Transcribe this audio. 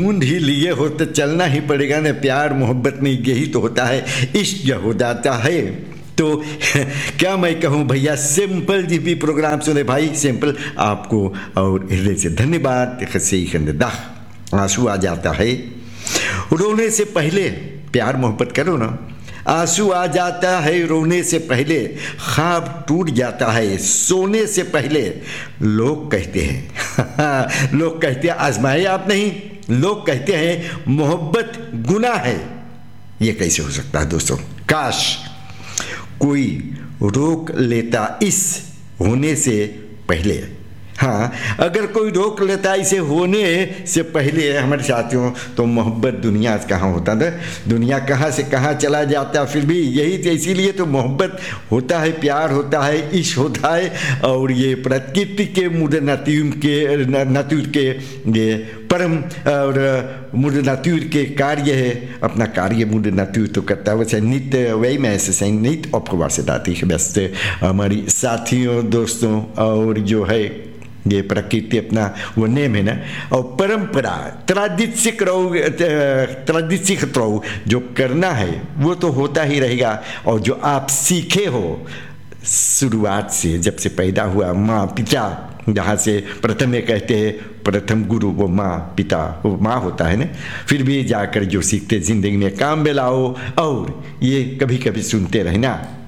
ढूंढ ही लिए हो तो चलना ही पड़ेगा ना। प्यार मोहब्बत में यही तो होता है, इश्क हो जाता है। तो क्या मैं कहूँ भैया, सिंपल जी भी प्रोग्राम सुने भाई, सिंपल आपको और हृदय से धन्यवाद। खसी खंदा आंसू आ जाता है रोने से पहले, प्यार मोहब्बत करो ना। आंसू आ जाता है रोने से पहले, ख्वाब टूट जाता है सोने से पहले। लोग कहते हैं लोग कहते हैं आजमाए आप नहीं, लोग कहते हैं मोहब्बत गुनाह है। ये कैसे हो सकता है दोस्तों? काश कोई रोक लेता इस होने से पहले। हाँ, अगर कोई रोक लेता इसे होने से पहले हमारे साथियों, तो मोहब्बत दुनिया कहाँ होता था, दुनिया कहाँ से कहाँ चला जाता। फिर भी यही तो, इसीलिए तो मोहब्बत होता है, प्यार होता है, इश्क होता है। और ये प्रकृति के मुद नातुर के ये परम और मुद नातुर के कार्य है। अपना कार्य मुद नातुर तो करता है, वैसे नित्य वही मैं ऐसे सही नहीं आपको से दाती है। बस हमारी साथियों दोस्तों, और जो है ये प्रकृति अपना वो नेम है ना, और परंपरा त्रादित्सिक रहो, जो करना है वो तो होता ही रहेगा। और जो आप सीखे हो शुरुआत से, जब से पैदा हुआ, माँ पिता, जहाँ से प्रथम ये कहते हैं प्रथम गुरु वो माँ पिता, वो माँ होता है ना। फिर भी जाकर जो सीखते ज़िंदगी में काम में लाओ, और ये कभी कभी सुनते रहना।